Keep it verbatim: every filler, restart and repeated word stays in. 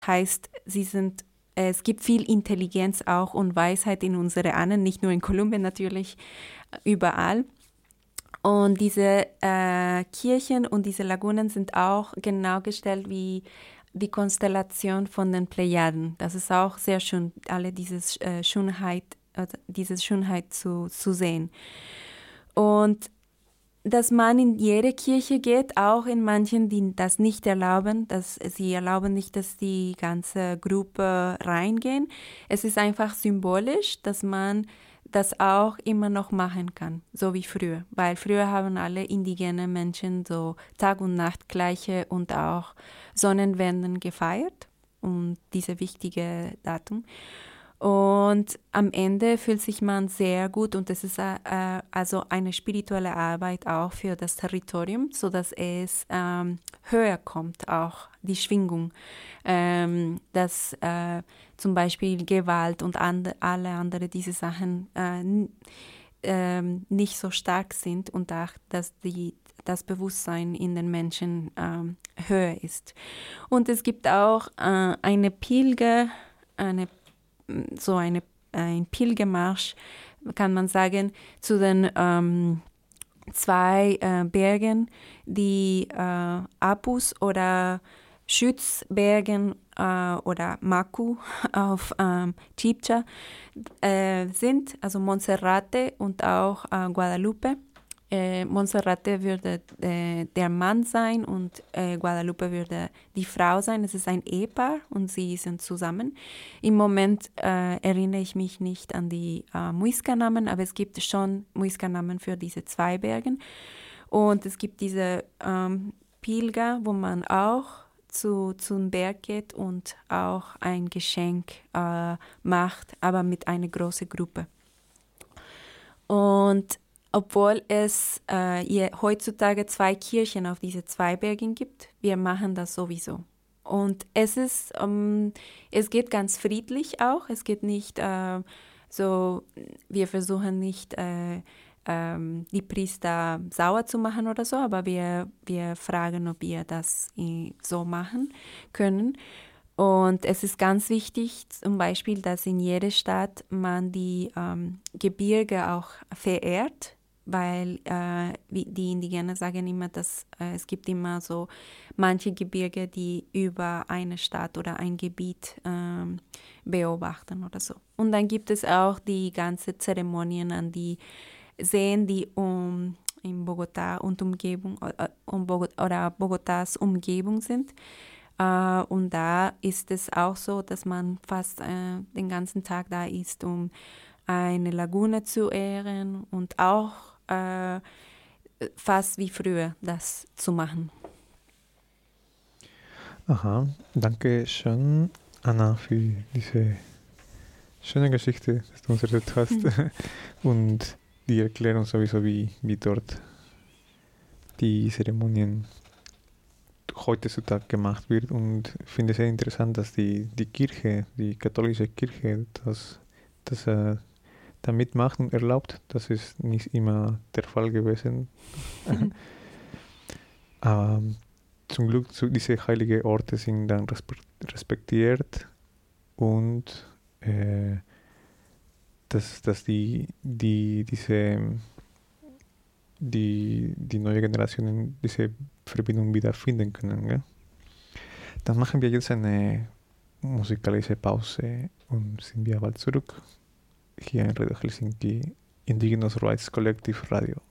heißt, sie sind, es gibt viel Intelligenz auch und Weisheit in unseren Ahnen, nicht nur in Kolumbien natürlich, überall. Und diese äh, Kirchen und diese Lagunen sind auch genau gestellt wie die Konstellation von den Plejaden. Das ist auch sehr schön, alle diese äh, Schönheit, äh, diese Schönheit zu, zu sehen. Und dass man in jede Kirche geht, auch in manchen, die das nicht erlauben, dass sie erlauben nicht, dass die ganze Gruppe reingehen. Es ist einfach symbolisch, dass man das auch immer noch machen kann, so wie früher. Weil früher haben alle indigene Menschen so Tag und Nacht gleiche und auch Sonnenwenden gefeiert, um diese wichtige Datum. Und am Ende fühlt sich man sehr gut und es ist äh, also eine spirituelle Arbeit auch für das Territorium, sodass es ähm, höher kommt, auch die Schwingung, ähm, dass äh, zum Beispiel Gewalt und and- alle anderen diese Sachen äh, n- ähm, nicht so stark sind und auch, dass die, das Bewusstsein in den Menschen ähm, höher ist. Und es gibt auch äh, eine Pilger, eine so eine, ein Pilgermarsch, kann man sagen, zu den ähm, zwei äh, Bergen, die äh, Apus oder Schützbergen äh, oder Macu auf ähm, Chibcha äh, sind, also Monserrate und auch äh, Guadalupe. Äh, Monserrate würde äh, der Mann sein und äh, Guadalupe würde die Frau sein. Es ist ein Ehepaar und sie sind zusammen. Im Moment äh, erinnere ich mich nicht an die äh, Muisca-Namen, aber es gibt schon Muisca-Namen für diese zwei Bergen. Und es gibt diese ähm, Pilger, wo man auch zu, zum Berg geht und auch ein Geschenk äh, macht, aber mit einer großen Gruppe. Und obwohl es äh, je, heutzutage zwei Kirchen auf diese zwei Bergen gibt, wir machen das sowieso. Und es ist, ähm, es geht ganz friedlich auch. Es geht nicht äh, so, wir versuchen nicht äh, ähm, die Priester sauer zu machen oder so, aber wir, wir fragen, ob wir das äh, so machen können. Und es ist ganz wichtig, zum Beispiel, dass in jeder Stadt man die ähm, Gebirge auch verehrt, weil äh, wie die Indigenen sagen immer, dass äh, es gibt immer so manche Gebirge, die über eine Stadt oder ein Gebiet ähm, beobachten oder so. Und dann gibt es auch die ganzen Zeremonien an die Seen, die um, in Bogotá und Umgebung äh, um Bogotá, oder Bogotás Umgebung sind. Uh, und da ist es auch so, dass man fast äh, den ganzen Tag da ist, um eine Lagune zu ehren und auch äh, fast wie früher das zu machen. Aha, danke schön, Anna, für diese schöne Geschichte, die du uns erzählt hast mhm. und die Erklärung sowieso, wie, wie dort die Zeremonien heutzutage gemacht wird, und finde es sehr interessant, dass die, die Kirche, die katholische Kirche, das, das äh, damit macht und erlaubt. Das ist nicht immer der Fall gewesen. Aber zum Glück, so diese heiligen Orte sind dann respektiert und äh, dass, dass die, die, diese, die, die neue Generationen diese Verbindung wiederfinden können. Gell? Dann machen wir jetzt eine musikalische Pause und sind wir bald zurück hier in Radio Helsinki, Indigenous Rights Collective Radio.